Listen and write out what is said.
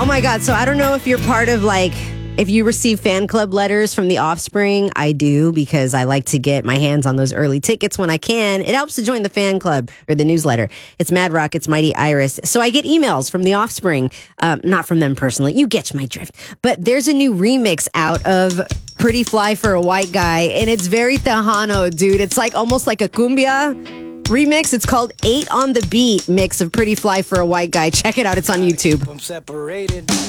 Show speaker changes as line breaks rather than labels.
Oh my God. So I don't know if you're part of if you receive fan club letters from The Offspring. I do, because I like to get my hands on those early tickets when I can. It helps to join the fan club or the newsletter. It's Mad Rock. It's Mighty Iris. So I get emails from The Offspring, not from them personally. You get my drift. But there's a new remix out of Pretty Fly for a White Guy, and it's very Tejano, dude. It's almost like a cumbia remix. It's called 8 on the Beat mix of Pretty Fly for a White Guy. Check it out. It's on YouTube.
I'm separated.